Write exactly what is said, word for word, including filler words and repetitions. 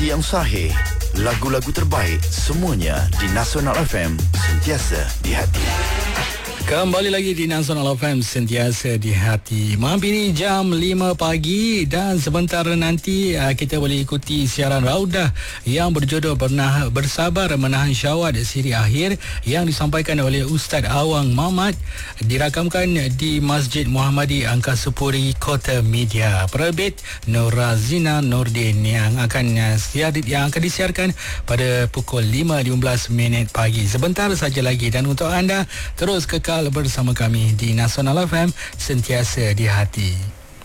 Informasi yang sahih, lagu-lagu terbaik, semuanya di Nasional F M, sentiasa di hati. Kembali lagi di Nasional F M, sentiasa di hati. Malam ini jam lima pagi dan sebentar nanti uh, kita boleh ikuti siaran Raudah yang berjodoh Bernah, Bersabar Menahan Syahwat siri akhir yang disampaikan oleh Ustaz Awang Mamat, dirakamkan di Masjid Muhammadi Angkasapuri Kota Media. Penerbit Norazina Nordin yang akan uh, siar, yang akan disiarkan pada pukul lima lima belas minit pagi. Sebentar saja lagi, dan untuk anda terus kekal bersama kami di Nasional F M, sentiasa di hati.